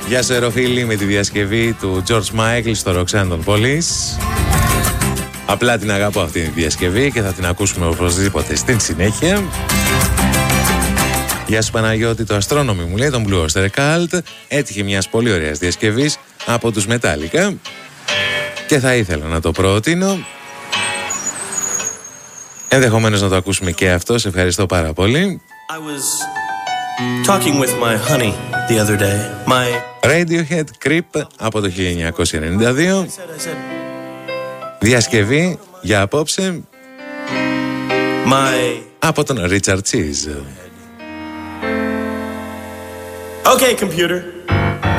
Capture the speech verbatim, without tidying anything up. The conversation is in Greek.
Γεια σου Εροφίλη, με τη διασκευή του George Michael στο Roxanne των Police. Απλά την αγαπώ αυτή τη διασκευή και θα την ακούσουμε οπωσδήποτε στην συνέχεια. Γεια σου Παναγιώτη, το Αστρόνομι μου λέει, τον Blue Oyster Cult έτυχε μιας πολύ ωραίας διασκευής από τους Metallica και θα ήθελα να το προτείνω. Ενδεχομένως να το ακούσουμε και αυτό, σε ευχαριστώ πάρα πολύ. I was talking with my honey the other day. My Radiohead Creep από το χίλια εννιακόσια ενενήντα δύο. Διασκευή για απόψε My από τον Richard Cheese. Okay, computer.